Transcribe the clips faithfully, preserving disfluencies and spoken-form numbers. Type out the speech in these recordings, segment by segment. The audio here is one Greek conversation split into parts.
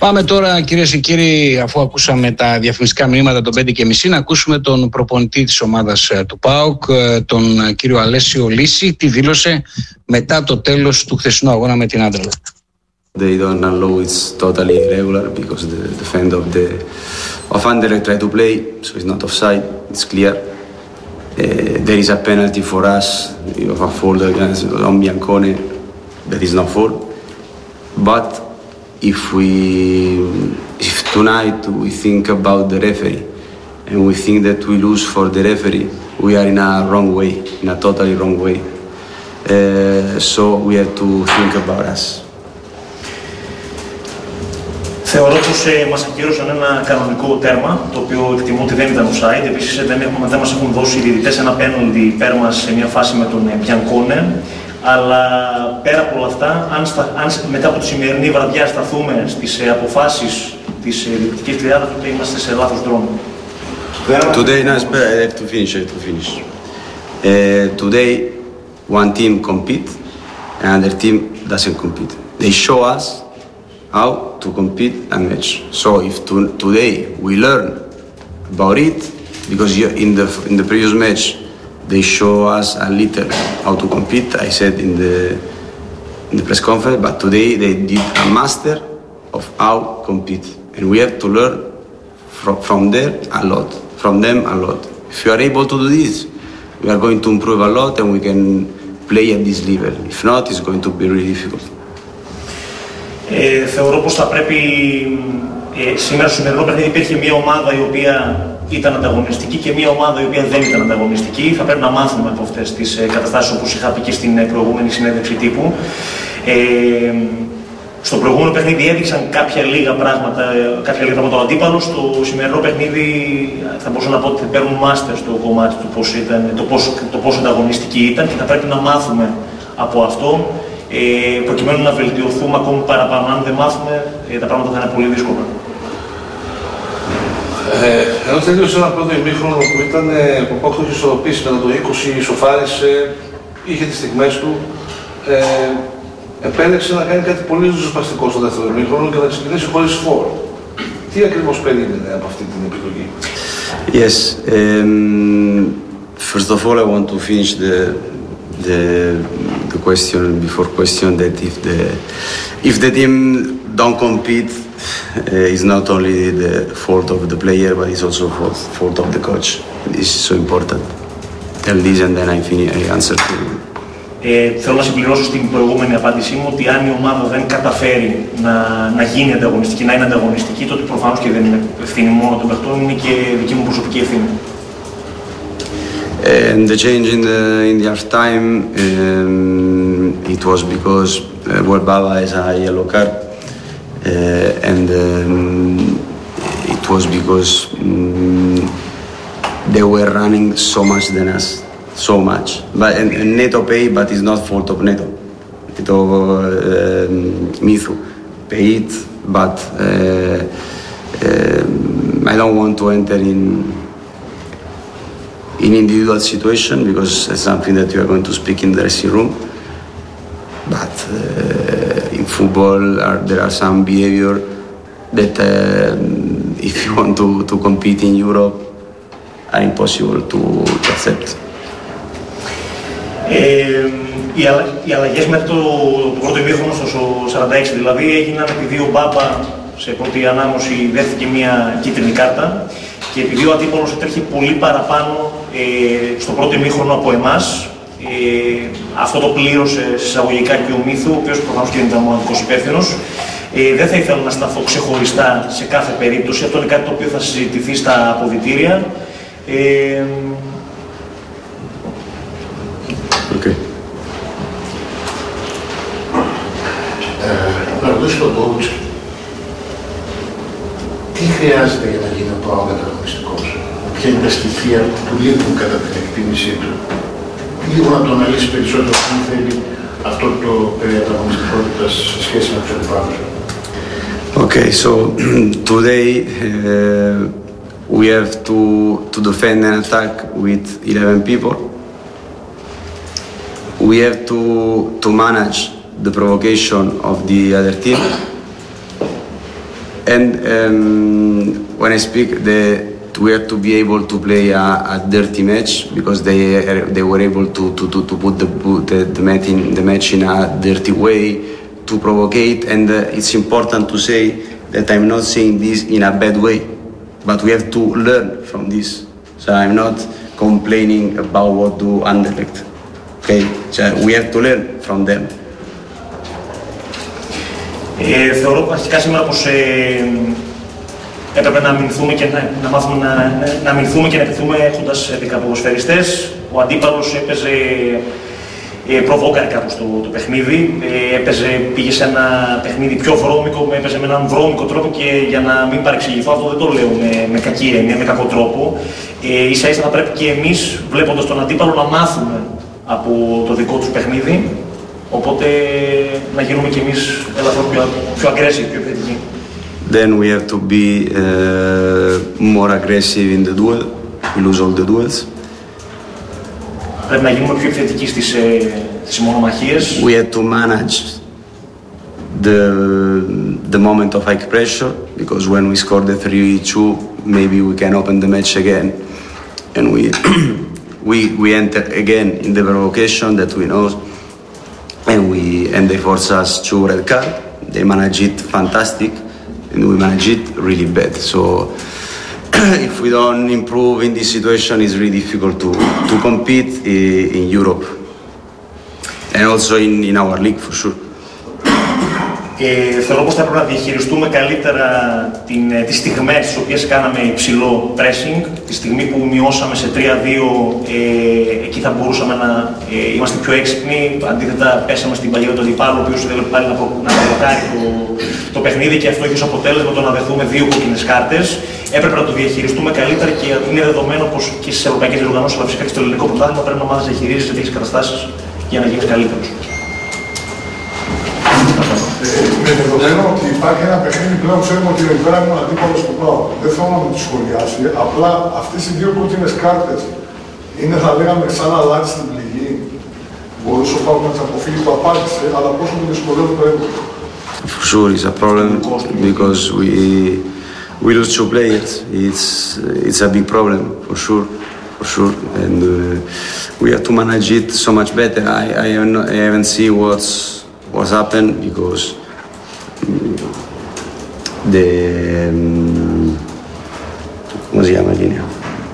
Πάμε τώρα, κυρίες και κύριοι, αφού ακούσαμε τα διαφημιστικά μηνύματα των πέντε και μισή, να ακούσουμε τον προπονητή της ομάδας του ΠΑΟΚ, τον κύριο Αλέσιο Λύση, τι δήλωσε μετά το τέλος του χθεσινού αγώνα με την Άντερλεχτ. They don't know it's totally irregular because the defender of the of Anderlecht tried to play, so it's not offside. It's clear. Uh, there is a penalty for us of a foul against on Biancone. That is not foul. But if we, if tonight we think about the referee and we think that we lose for the referee, we are in a wrong way, in a totally wrong way. Uh, so we have to think about us. Θεωρώ πως ε, μας ακύρωσαν ένα κανονικό τέρμα, το οποίο εκτιμώ ότι δεν ήταν offside. Επίσης δεν, έχουμε, δεν μας έχουν δώσει οι διαιτητές ένα πέναλτι υπέρ μας σε μια φάση με τον Biancone. Αλλά πέρα από όλα αυτά, αν, στα, αν μετά από τη σημερινή βραδιά σταθούμε στις ε, αποφάσεις της ε, διαιτητικής τριάδας, τότε είμαστε σε λάθος δρόμο. Today, no, I have to finish, I have to finish. Uh, today, one team compete, another team doesn't compete. They show us how to compete a match. So if to, today we learn about it, because in the in the previous match they show us a little how to compete, I said in the in the press conference, but today they did a master of how compete, and we have to learn from, from there a lot, from them a lot. If you are able to do this, we are going to improve a lot and we can play at this level. If not, it's going to be really difficult. Ε, θεωρώ πως θα πρέπει ε, σήμερα στο σημερινό παιχνίδι υπήρχε μια ομάδα η οποία ήταν ανταγωνιστική και μια ομάδα η οποία δεν ήταν ανταγωνιστική. Θα πρέπει να μάθουμε από αυτές τις ε, καταστάσεις, όπως είχα πει και στην ε, προηγούμενη συνέντευξη τύπου. Ε, στο προηγούμενο παιχνίδι έδειξαν κάποια λίγα πράγματα, κάποια λίγα πράγματα ο αντίπαλος. Στο σημερινό παιχνίδι θα μπορούσα να πω ότι παίρνουν μάστερ στο κομμάτι του πώς ήταν, το πόσο, το πόσο ανταγωνιστική ήταν και θα πρέπει να μάθουμε από αυτό. Ε, προκειμένου να βελτιωθούμε ακόμη παραπάνω. Αν δεν μάθουμε, ε, τα πράγματα θα είναι πολύ δύσκολα. Ε, ενώ τελείωσε ένα πρώτο ημίχρονο που ήταν που ο ΠΑΟΚ είχε ισορροπήσει μετά το είκοσι, ισοφάρισε, είχε τις στιγμές του, ε, επέλεξε να κάνει κάτι πολύ ριζοσπαστικό στο δεύτερο ημίχρονο και να ξεκινήσει χωρίς φόρ. Τι ακριβώς περίμενε από αυτή την επιλογή? Yes, um, first of all I want to finish the the the question before question that if the if the team don't compete, uh, is not only the fault of the player but it's also fault fault of the coach. This is so important. Tell this and then I finish I answer to you. Ε, θέλω να συμπληρώσω στην προηγούμενη απάντησή μου ότι αν η ομάδα δεν καταφέρει να, να γίνει ανταγωνιστική, να είναι ανταγωνιστική, τότε προφανώς και δεν είναι ευθύνη μόνο των παιχτών, είναι και δική μου προσωπική ευθύνη. And the change in the in the half time, um, it was because uh, well, Baba has a yellow card, uh, and um, it was because um, they were running so much than us, so much. But and, and Neto pay, but it's not fault of Neto. Neto uh, Mithu pay it, but uh, uh, I don't want to enter in. in individual situation because it's something that you are going to speak in the dressing room. But uh, in football are, there are some behavior that uh, if you want to, to compete in Europe are impossible to, to accept. Ε, οι, αλλα, οι αλλαγές μετά το, το πρώτο ημίχρονο στο σαράντα έξι δηλαδή έγιναν επειδή ο Μπάμπα σε πρώτη ανάγνωση δέχθηκε μια κίτρινη κάρτα και επειδή ο αντίπαλος έτρεχε πολύ παραπάνω ε, στο πρώτο ημίχρονο από εμάς, ε, αυτό το πλήρωσε εισαγωγικά και ο Μίθου, ο οποίος προφανώς και δεν ήταν μοναδικός υπεύθυνος. Ε, δεν θα ήθελα να σταθώ ξεχωριστά σε κάθε περίπτωση, αυτό είναι κάτι το οποίο θα συζητηθεί στα αποδυτήρια. Ε, okay. Να ρωτήσω τον coach, τι χρειάζεται για να γίνει ο ΠΑΟΚ ανταγωνιστικός? Ποια είναι τα στοιχεία που του λείπουν κατά την εκτίμησή του? Λίγο να το αναλύσει περισσότερο αν θέλει αυτό το περί ανταγωνιστικότητας σε σχέση με τους αντιπάλους. Okay, so today uh, we have to to defend and attack with eleven people. We have to to manage the provocation of the other team. And um, when I speak, the, we have to be able to play a, a dirty match because they they were able to to, to, to put the the, the, match in, the match in a dirty way, to provocate. And uh, it's important to say that I'm not saying this in a bad way, but we have to learn from this. So I'm not complaining about what do Anderlecht. Okay, so we have to learn from them. Ε, θεωρώ αρχικά σήμερα πως ε, έπρεπε να αμυνθούμε και να, να μάθουμε να, να αμυνθούμε και να επιθούμε έχοντας δέκα ποδοσφαιριστές. Ο αντίπαλος έπαιζε, ε, προβόκαρε κάπως το, το παιχνίδι, ε, έπαιζε, πήγε σε ένα παιχνίδι πιο βρώμικο, έπαιζε με έναν βρώμικο τρόπο και για να μην παρεξηγηθώ, αυτό δεν το λέω με, με κακή έννοια, με κακό τρόπο. Ε, ίσα ίσα θα πρέπει και εμείς, βλέποντας τον αντίπαλο, να μάθουμε από το δικό τους παιχνίδι. Οπότε να γίνουμε κι εμείς ελαφρώς πιο, πιο aggressive, πιο επιθετικοί. Then we have to be uh, more aggressive in the duel. We lose all the duels. Πρέπει να γίνουμε πιο επιθετικοί στις, στις μονομαχίες. We have to manage the the moment of high pressure because when we score the three two, maybe we can open the match again, and we we we enter again in the provocation that we know. And we and they force us to red card. They manage it fantastic, and we manage it really bad. So if we don't improve in this situation, it's really difficult to to compete in, in Europe and also in, in our league for sure. Ε, θεωρώ πως θα πρέπει να διαχειριστούμε καλύτερα την, τις στιγμές τις οποίες κάναμε υψηλό pressing. Τη στιγμή που μειώσαμε σε τρία δύο, ε, εκεί θα μπορούσαμε να ε, είμαστε πιο έξυπνοι. Αντίθετα, πέσαμε στην παλιά του αντιπάλου, ο οποίος ήθελε πάλι να, προ, να προβοκάρει το, το παιχνίδι και αυτό έχει ως αποτέλεσμα το να δεχθούμε δύο κόκκινες κάρτες. Έπρεπε να το διαχειριστούμε καλύτερα και είναι δεδομένο πως και στις ευρωπαϊκές διοργανώσεις, αλλά φυσικά και στο ελληνικό πρωτάθλημα πρέπει να μάθεις να διαχειρίζεις σε τέτοιες καταστάσεις για να γίνεις καλύτερος. Με δεδομένο ότι υπάρχει ένα παιχνίδι πλέον, ξέρουμε ότι εδώ πέρα είναι ο αντίπαλος του ΠΑΟΚ. Δεν θέλω να μου το σχολιάσει, απλά αυτές οι δύο κόκκινες κάρτες είναι, θα λέγαμε, σαν να αλλάζει στην πληγή. Μπορούσε ο ΠΑΟΚ να τις αποφύγει, το απάντησε, αλλά πόσο το δυσκολεύει το έργο. For sure, it's a problem because we we lose two players. It's it's a big problem for sure, for sure, and uh, we have to manage it so much better. I I haven't, I haven't seen what's what's happened because the um, come si chiama linea?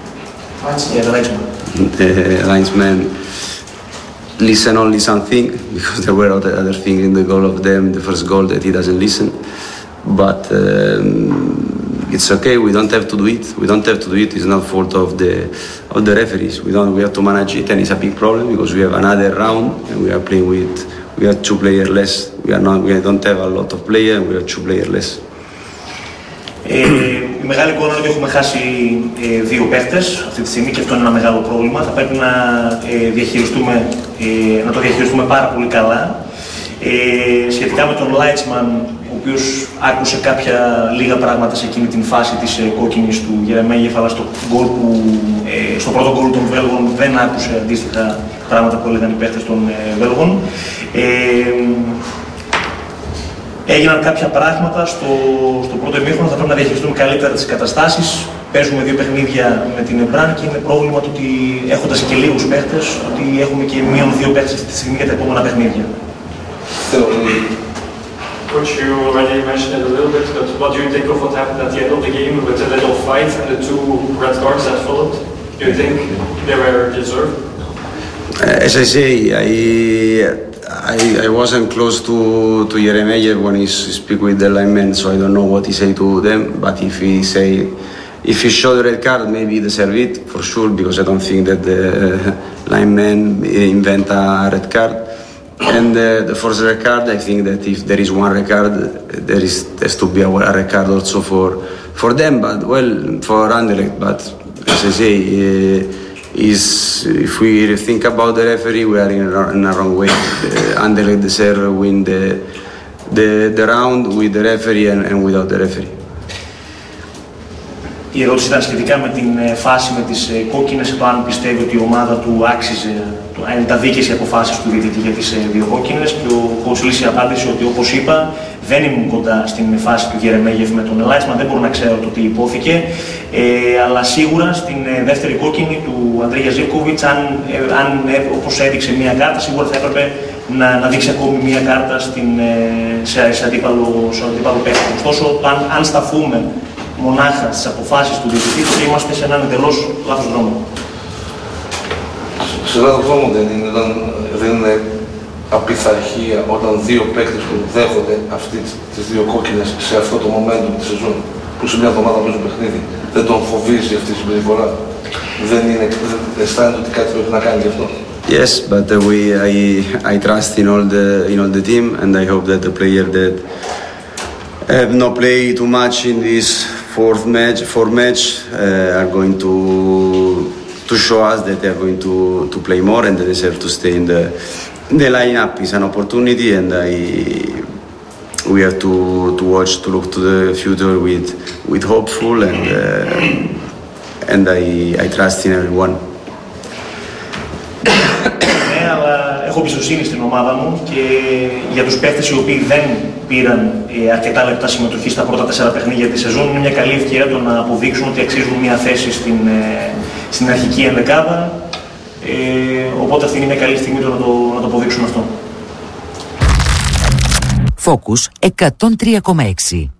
The linesman listen only something because there were other other things in the goal of them, the first goal, that he doesn't listen. But um, it's okay. We don't have to do it. We don't have to do it. It's not fault of the of the referees. We don't. We have to manage it, and it's a big problem because we have another round and we are playing with. We have two players less. We are not. We don't have a lot of players. We have two players less. Ε, η μεγάλη εικόνα είναι ότι έχουμε χάσει ε, δύο παίχτες αυτή τη στιγμή και αυτό είναι ένα μεγάλο πρόβλημα. Θα πρέπει να, ε, διαχειριστούμε, ε, να το διαχειριστούμε πάρα πολύ καλά. Ε, σχετικά με τον Λάιτσμαν, ο οποίος άκουσε κάποια λίγα πράγματα σε εκείνη την φάση της ε, κόκκινης του Γερεμέγεφ, αλλά στο, γκολ που, ε, στο πρώτο γκολ των Βέλγων δεν άκουσε αντίστοιχα πράγματα που έλεγαν οι παίχτες των ε, Βέλγων. Ε, Έγιναν κάποια πράγματα στο, στο πρώτο ημίχρονο, θα πρέπει να διαχειριστούμε καλύτερα τις καταστάσεις. Παίζουμε δύο παιχνίδια με την Εμπράν και είναι πρόβλημα το ότι έχοντας και λίγους παίχτες, ότι έχουμε και μείον δύο παίχτες αυτή τη στιγμή για τα επόμενα παιχνίδια. Coach, you already mentioned it a little bit, but what do you think of what happened at the end of the game with the little fight and the two red cards that followed? Do you think they were deserved? Uh, as I say, I, I I wasn't close to to Jeremejeff when he speak with the linemen, so I don't know what he say to them. But if he say, if he show the red card, maybe he deserve it for sure, because I don't think that the uh, linemen invent a red card. And uh, the first red card, I think that if there is one red card, there is has to be a, a red card also for for them. But well, for Anderlecht. But as I say. Uh, Is if we think about the referee, we are in a, in a wrong way. Uh, Anderlecht deserve win the the the round with the referee and, and without the referee. η ερώτηση ήταν σχετικά με την φάση με τις κόκκινες, το αν πιστεύει ότι η ομάδα του άξιζε, αν ήταν δίκαιες οι αποφάσεις του διαιτητή για τις δύο κόκκινες, και ο coach Lisi απάντησε ότι, όπως είπα, δεν ήμουν κοντά στην φάση του Γερεμέγεφ με τον Ελάισμα, δεν μπορώ να ξέρω το τι υπόθηκε, ε, αλλά σίγουρα στην δεύτερη κόκκινη του Αντρίγια Ζίβκοβιτς, αν, αν όπως έδειξε μία κάρτα, σίγουρα θα έπρεπε να, να δείξει ακόμη μία κάρτα στην, σε, σε αντίπαλο, αντίπαλο παίκτη. Ωστόσο, αν, αν σταθούμε μονάχα στις αποφάσεις του διαιτητή, τότε είμαστε σε έναν εντελώς λάθος δρόμο. Σε λάθος δρόμο δεν είναι, όταν, δεν είναι απειθαρχία όταν δύο παίκτες που δέχονται αυτές τις δύο κόκκινες σε αυτό το momentum της σεζόν, που σε μια εβδομάδα παίζουν παιχνίδι, δεν τον φοβίζει αυτή η συμπεριφορά? Δεν είναι, δεν αισθάνεται ότι κάτι πρέπει να κάνει γι' αυτό? Yes, but uh, we, I, I trust in all the in all the team, and I hope that the player that have not played too much in this fourth match, fourth match, uh, are going to to show us that they are going to to play more and they deserve to stay in the in the lineup. Is an opportunity, and I we have to to watch to look to the future with with hopeful and uh, and I I trust in everyone. Έχω εμπιστοσύνη στην ομάδα μου και για τους παίκτες οι οποίοι δεν πήραν ε, αρκετά λεπτά συμμετοχή στα πρώτα τέσσερα παιχνίδια της σεζόν, είναι μια καλή ευκαιρία το να αποδείξουν ότι αξίζουν μια θέση στην, ε, στην αρχική ενδεκάδα. Ε, οπότε αυτή είναι μια καλή στιγμή το να, το, να το αποδείξουν αυτό. Focus εκατόν τρία κόμμα έξι.